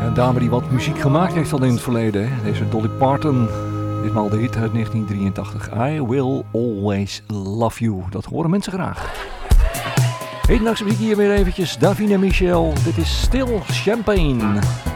Een dame die wat muziek gemaakt heeft al in het verleden. Deze Dolly Parton. Ditmaal de hit uit 1983. I Will Always Love You. Dat horen mensen graag. Hedendaagse muziek hier weer eventjes. Davina Michel. Dit is Still Champagne.